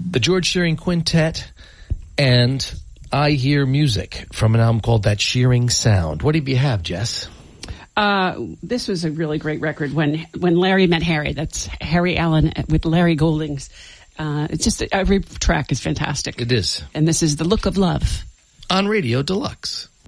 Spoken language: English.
The George Shearing Quintet and I Hear Music from an album called That Shearing Sound. What do you have, Jess? This was a really great record when Larry met Harry. That's Harry Allen with Larry Goldings. It's just every track is fantastic. It is. And this is The Look of Love on Radio Deluxe.